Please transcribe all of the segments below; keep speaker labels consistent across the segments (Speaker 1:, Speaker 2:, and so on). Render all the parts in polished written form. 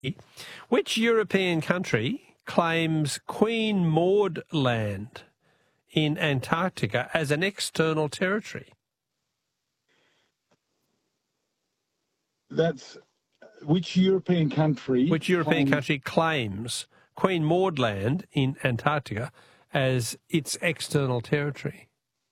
Speaker 1: Which European country claims Queen Maud Land in Antarctica as an external territory?
Speaker 2: That's which European country?
Speaker 1: Which European country claims Queen Maud Land in Antarctica as its external territory?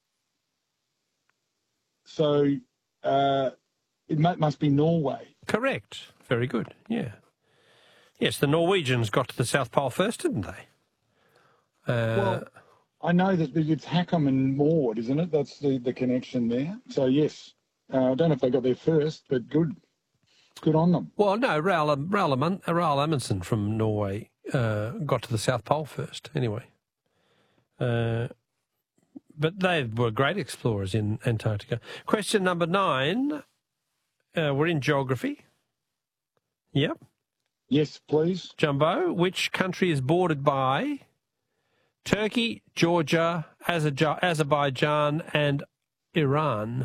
Speaker 2: So it must be Norway.
Speaker 1: Correct. Very good. Yeah. Yes, the Norwegians got to the South Pole first, didn't they?
Speaker 2: Well, I know that it's Hackham and Maud, isn't it? That's the connection there. So, yes, I don't know if they got there first, but good. Good on them.
Speaker 1: Well, no, Raoul Amundsen from Norway got to the South Pole first, anyway. But they were great explorers in Antarctica. Question number 9. We're in geography. Yep.
Speaker 2: Yes, please.
Speaker 1: Jumbo, which country is bordered by Turkey, Georgia, Azerbaijan and Iran?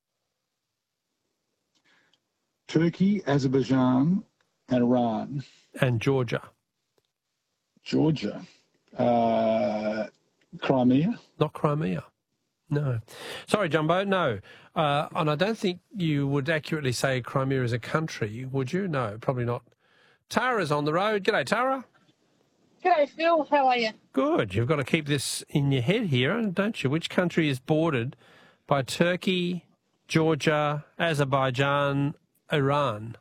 Speaker 2: Turkey, Azerbaijan and Iran.
Speaker 1: And Georgia.
Speaker 2: Georgia. Crimea?
Speaker 1: Not Crimea. No. Sorry, Jumbo, no. And I don't think you would accurately say Crimea is a country, would you? No, probably not. Tara's on the road. G'day, Tara.
Speaker 3: G'day, Phil. How are you?
Speaker 1: Good. You've got to keep this in your head here, don't you? Which country is bordered by Turkey, Georgia, Azerbaijan, Iran?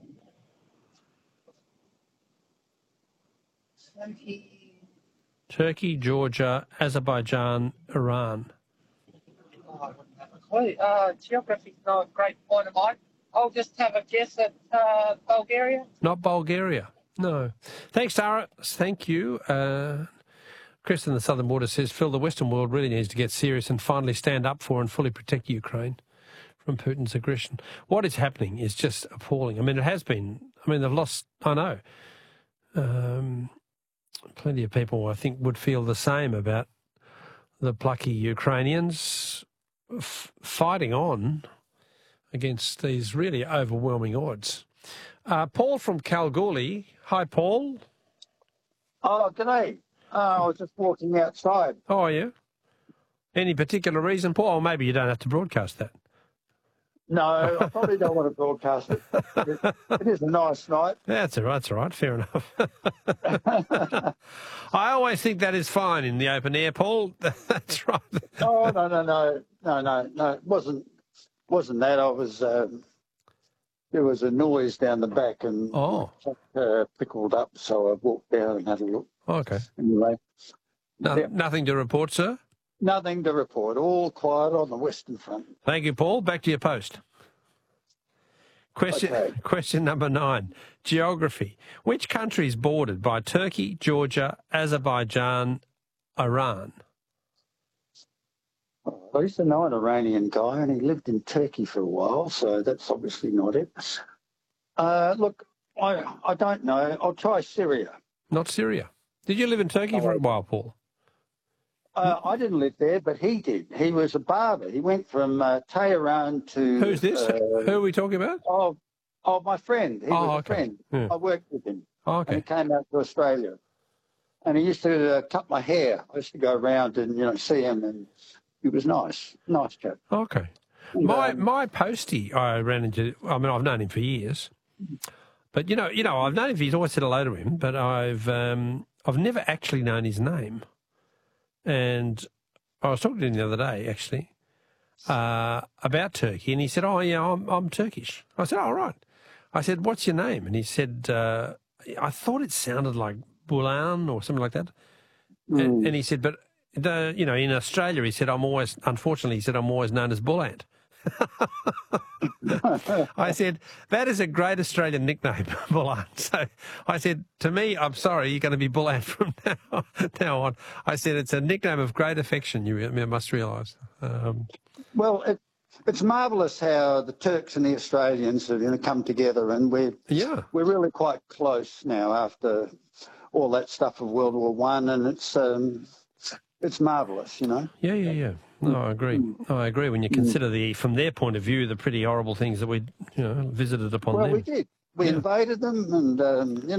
Speaker 1: Turkey, Georgia, Azerbaijan, Iran.
Speaker 3: Geography's not a great point of mine. I'll just have a guess at Bulgaria.
Speaker 1: Not Bulgaria. No. Thanks, Tara. Thank you. Chris in the Southern Border says, Phil, the Western world really needs to get serious and finally stand up for and fully protect Ukraine from Putin's aggression. What is happening is just appalling. I mean, it has been. I mean, they've lost, I know. Plenty of people, I think, would feel the same about the plucky Ukrainians fighting on against these really overwhelming odds. Paul from Kalgoorlie. Hi, Paul.
Speaker 4: Oh, g'day. I was just walking outside.
Speaker 1: How are you? Any particular reason, Paul? Or maybe you don't have to broadcast that.
Speaker 4: No, I probably don't want to broadcast it. It is a nice night.
Speaker 1: That's all right. That's all right. Fair enough. I always think that is fine in the open air, Paul. That's right.
Speaker 4: Oh, no. It wasn't that. I was. There was a noise down the back and pickled up, so I walked down and had a look.
Speaker 1: Okay.
Speaker 4: Anyway.
Speaker 1: Nothing to report, sir?
Speaker 4: Nothing to report. All quiet on the Western Front.
Speaker 1: Thank you, Paul. Back to your post. Question number 9. Geography. Which country is bordered by Turkey, Georgia, Azerbaijan, Iran?
Speaker 4: I used to know an Iranian guy, and he lived in Turkey for a while, so that's obviously not it. Look, I don't know. I'll try Syria.
Speaker 1: Not Syria. Did you live in Turkey for a while, Paul?
Speaker 4: I didn't live there, but he did. He was a barber. He went from Tehran to...
Speaker 1: Who's this? Who are we talking about?
Speaker 4: Oh, my friend. He was a friend.
Speaker 1: Yeah.
Speaker 4: I worked with him.
Speaker 1: Oh, okay.
Speaker 4: And he came out to Australia. And he used to cut my hair. I used to go around and, see him, and he was nice. Nice chap.
Speaker 1: Okay. And, my postie I ran into... I mean, I've known him for years. But, I've known him, he's always said hello to him, but I've never actually known his name. And I was talking to him the other day, actually, about Turkey, and he said, "Oh, yeah, I'm Turkish." I said, "Oh, right." I said, "What's your name?" And he said, "I thought it sounded like Bulan or something like that." And he said, "But in Australia," he said, unfortunately, he said, I'm always known as Bullant." I said, that is a great Australian nickname, Bullant. So I said, to me, I'm sorry, you're going to be Bullant from now on. I said, it's a nickname of great affection, you must realise.
Speaker 4: Well, it's marvellous how the Turks and the Australians have come together, and we're really quite close now after all that stuff of World War One, and it's marvellous,
Speaker 1: Yeah. No, I agree. I agree. When you consider from their point of view, the pretty horrible things that we, visited upon them.
Speaker 4: Well, we did. We invaded them, and